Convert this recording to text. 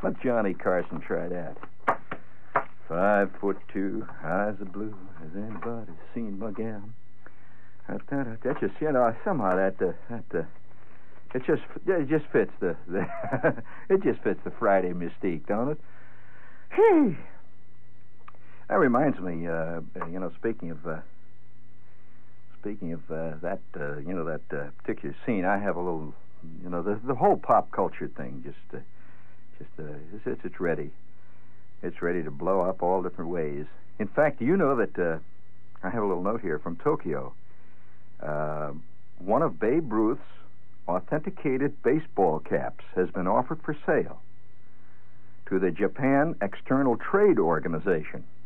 Let Johnny Carson try that. 5'2", eyes are blue. Has anybody seen my gal? That just, somehow it just fits the it just fits the Friday mystique, don't it? Hey, that reminds me. Speaking of that, that particular scene, I have a little, the whole pop culture thing. It's ready. It's ready to blow up all different ways. In fact, do you know that I have a little note here from Tokyo. One of Babe Ruth's authenticated baseball caps has been offered for sale to the Japan External Trade Organization.